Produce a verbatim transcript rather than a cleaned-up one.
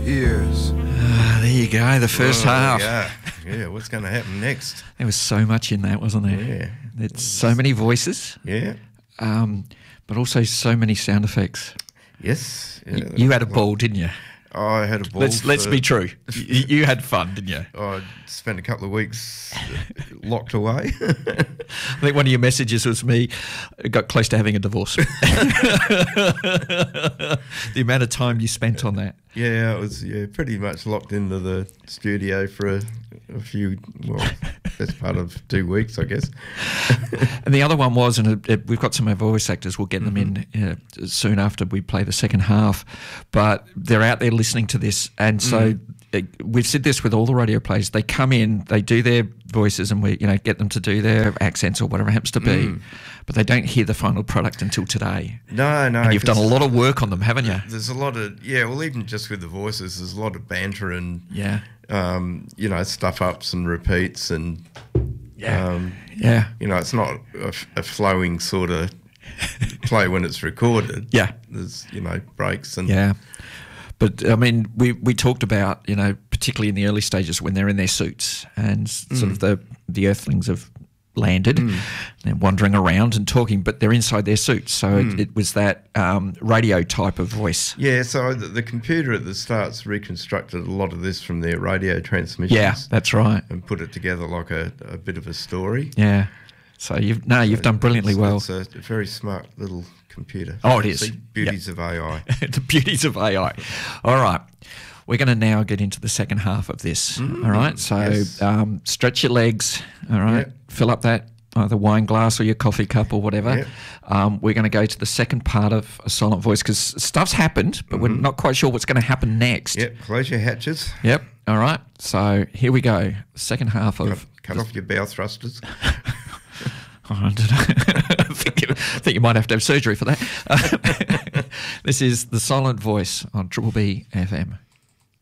ears. Ah, there you go, the first Oh, half. Yeah, yeah. What's going to happen next? There was so much in that, wasn't there? Yeah. It's so many voices, Yeah. um, but also so many sound effects. Yes. Y- Yeah. You had a ball, didn't you? I had a ball. Let's let's for- be true. You, you had fun, didn't you? I spent a couple of weeks locked away. I think one of your messages was me got close to having a divorce. The amount of time you spent on that. Yeah, I was yeah pretty much locked into the studio for a, a few. Well, that's part of two weeks, I guess. And the other one was, and it, it, we've got some of our voice actors, we'll get them in uh, soon after we play the second half, but they're out there listening to this, and so uh, we've said this with all the radio plays, they come in, they do their voices, and we you know get them to do their accents or whatever it happens to be, Mm. but they don't hear the final product until today. No, no. And you've done a 'cause lot of work on them, haven't you? There's a lot of yeah. Well, even just with the voices, there's a lot of banter and Yeah. um, you know, stuff ups and repeats and Yeah. um, Yeah. you know, it's not a, f- a flowing sort of play when it's recorded. Yeah. There's, you know, breaks and Yeah. But, I mean, we, we talked about, you know, particularly in the early stages when they're in their suits and sort of the, the earthlings have landed, they're wandering around and talking, but they're inside their suits. So it, it was that um, radio type of voice. Yeah, so the, the computer at the start's reconstructed a lot of this from their radio transmissions. Yeah, that's right. And put it together like a, a bit of a story. Yeah. So you've no, you've done brilliantly It's- well. It's a very smart little computer. Oh, it is. See, beauties of A I. The beauties of A I. All right. We're going to now get into the second half of this. All right. So yes. um, stretch your legs. All right. Yep. Fill up that either wine glass or your coffee cup or whatever. Yep. Um, we're going to go to the second part of a silent voice because stuff's happened, but we're not quite sure what's going to happen next. Yep, close your hatches. Yep. All right. So here we go. Second half of. Cut off your bow thrusters. Oh, I don't know. I think, you, I think you might have to have surgery for that. Uh, this is The Silent Voice on Triple B F M.